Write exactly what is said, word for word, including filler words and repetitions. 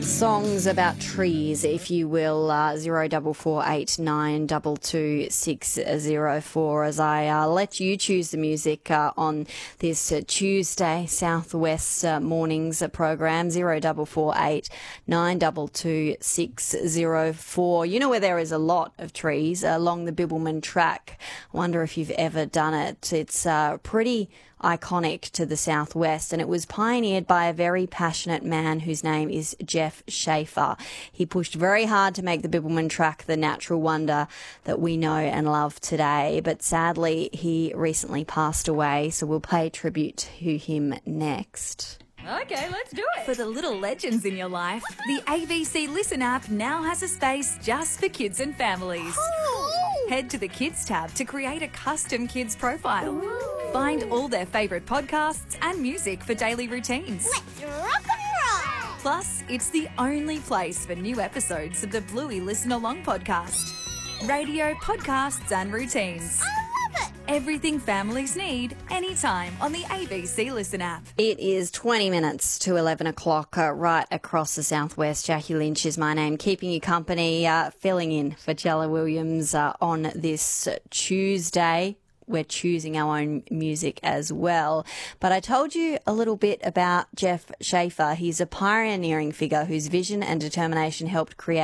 Songs about trees, if you will, uh, zero double four eight nine double two six zero four. As I uh, let you choose the music uh, on this uh, Tuesday Southwest uh, mornings uh, program, zero double four eight nine double two six zero four. You know where there is a lot of trees along the Bibbulmun track. I wonder if you've ever done it. It's uh, pretty iconic to the southwest, and it was pioneered by a very passionate man whose name is Jeff Schaefer. He pushed very hard to make the Bibbulmun track the natural wonder that we know and love today, but sadly he recently passed away, so we'll pay tribute to him next. Okay, let's do it. For the little legends in your life, the A B C Listen app now has a space just for kids and families. Ooh. Head to the Kids tab to create a custom kids profile. Ooh. Find all their favourite podcasts and music for daily routines. Let's rock and roll. Plus, it's the only place for new episodes of the Bluey Listen Along podcast. Radio, podcasts and routines. I love it. Everything families need, anytime on the A B C Listen app. It is twenty minutes to eleven o'clock uh, right across the southwest. Jackie Lynch is my name, keeping you company, uh, filling in for Jella Williams uh, on this Tuesday. We're choosing our own music as well. But I told you a little bit about Jeff Schaefer. He's a pioneering figure whose vision and determination helped create